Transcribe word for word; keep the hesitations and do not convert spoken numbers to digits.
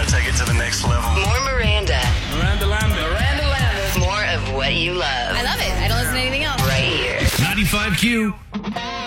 take it to the next level. More Miranda. Miranda Lambert. Miranda Lambert. More of what you love. I love it. I don't listen to anything else. Right here. ninety-five Q.